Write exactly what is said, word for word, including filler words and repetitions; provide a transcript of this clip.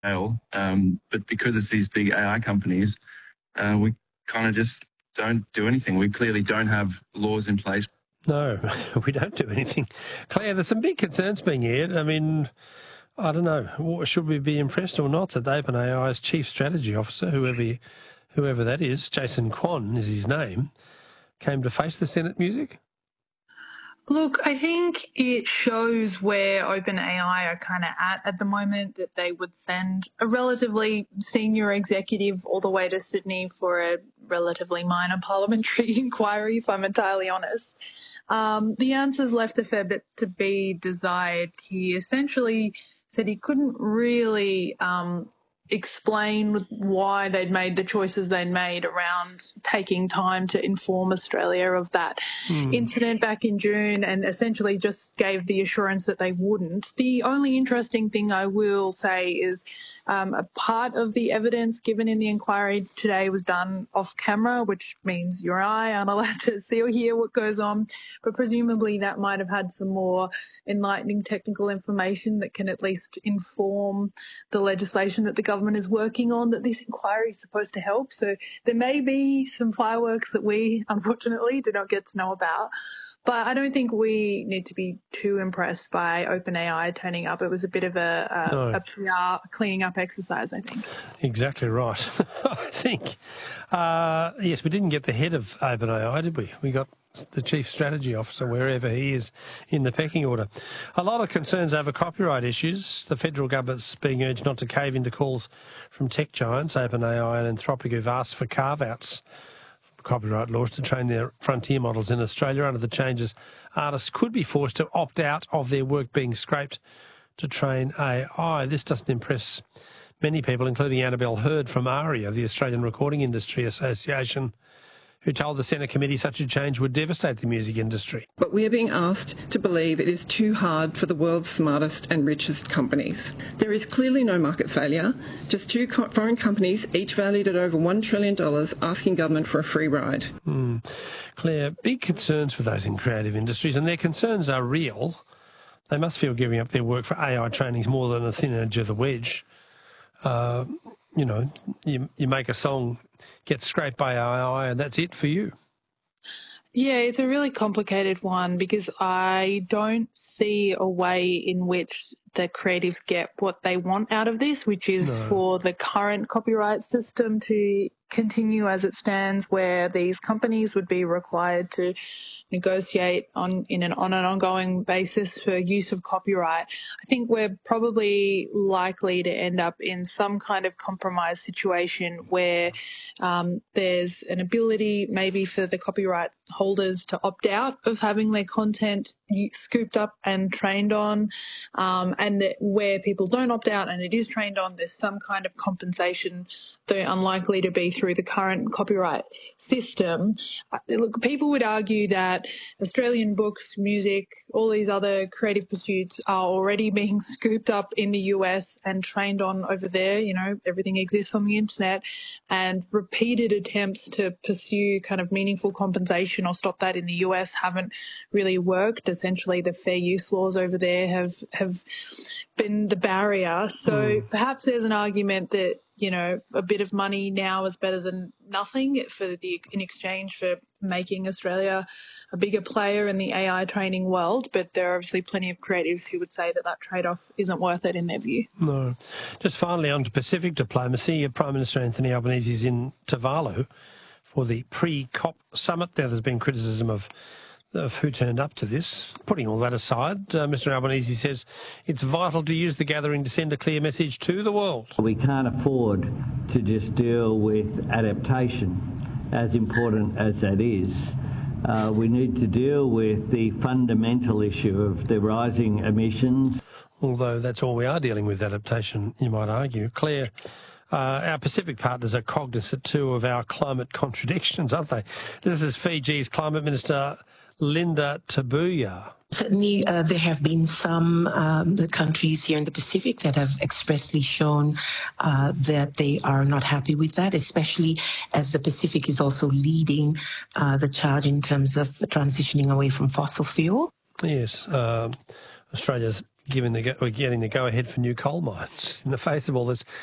Um, but because it's these big A I companies, uh, we kind of just don't do anything. We clearly don't have laws in place. No, we don't do anything. Claire, there's some big concerns being aired. I mean, I don't know, should we be impressed or not that OpenAI's chief strategy officer, whoever he, whoever that is, Jason Kwon is his name, came to face the Senate music? Look, I think it shows where OpenAI are kind of at at the moment, that they would send a relatively senior executive all the way to Sydney for a relatively minor parliamentary inquiry, if I'm entirely honest. Um, the answers left a fair bit to be desired. He essentially said he couldn't really um, explain why they'd made the choices they'd made around taking time to inform Australia of that mm. incident back in June, and essentially just gave the assurance that they wouldn't. The only interesting thing I will say is um, a part of the evidence given in the inquiry today was done off camera, which means you and I aren't allowed to see or hear what goes on, but presumably that might have had some more enlightening technical information that can at least inform the legislation that the government is working on, that this inquiry is supposed to help. So there may be some fireworks that we, unfortunately, do not get to know about. But I don't think we need to be too impressed by OpenAI turning up. It was a bit of a, a, no. a P R cleaning up exercise, I think. Exactly right. I think, uh, yes, we didn't get the head of OpenAI, did we? We got the chief strategy officer, wherever he is in the pecking order. A lot of concerns over copyright issues. The federal government's being urged not to cave into calls from tech giants, OpenAI and Anthropic, who've asked for carve-outs copyright laws to train their frontier models in Australia. Under the changes, artists could be forced to opt out of their work being scraped to train A I. This doesn't impress many people, including Annabelle Hurd from ARIA, the Australian Recording Industry Association, who told the Senate committee such a change would devastate the music industry. But we are being asked to believe it is too hard for the world's smartest and richest companies. There is clearly no market failure, just two co- foreign companies, each valued at over one trillion dollars, asking government for a free ride. Mm. Claire, big concerns for those in creative industries, and their concerns are real. They must feel giving up their work for A I training is more than a thin edge of the wedge. Uh, you know, you, you make a song, get scraped by A I, and that's it for you. Yeah, it's a really complicated one because I don't see a way in which the creatives get what they want out of this, which is no. for the current copyright system to continue as it stands, where these companies would be required to negotiate on in an on an ongoing basis for use of copyright. I think we're probably likely to end up in some kind of compromise situation where um, there's an ability maybe for the copyright holders to opt out of having their content scooped up and trained on, um, and that where people don't opt out and it is trained on, there's some kind of compensation, though unlikely to be through the current copyright system. Look, people would argue that Australian books, music, all these other creative pursuits are already being scooped up in the U S and trained on over there. You know, everything exists on the internet, and repeated attempts to pursue kind of meaningful compensation or stop that in the U S haven't really worked. Essentially, the fair use laws over there have, have been the barrier. So mm. perhaps there's an argument that, you know, a bit of money now is better than nothing for the in exchange for making Australia a bigger player in the A I training world. But there are obviously plenty of creatives who would say that that trade-off isn't worth it in their view. No. Just finally on to Pacific diplomacy, Prime Minister Anthony Albanese is in Tuvalu for the pre-COP summit. Now, there's been criticism of of who turned up to this. Putting all that aside, uh, Mr Albanese says it's vital to use the gathering to send a clear message to the world. We can't afford to just deal with adaptation, as important as that is. Uh, we need to deal with the fundamental issue of the rising emissions. Although that's all we are dealing with, adaptation, you might argue. Claire, Uh, our Pacific partners are cognizant too of our climate contradictions, aren't they? This is Fiji's Climate Minister Linda Tabuya. Certainly, uh, there have been some um, the countries here in the Pacific that have expressly shown uh, that they are not happy with that, especially as the Pacific is also leading uh, the charge in terms of transitioning away from fossil fuel. Yes, uh, Australia's giving the go, or getting the go-ahead for new coal mines in the face of all this